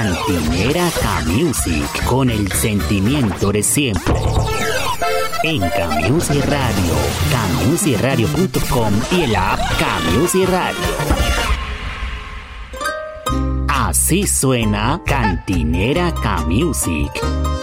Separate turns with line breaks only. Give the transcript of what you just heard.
Cantinera K-Music, con el sentimiento de siempre. En K-Music Radio, kmusicradio.com y el app K-Music Radio. Así suena Cantinera K-Music.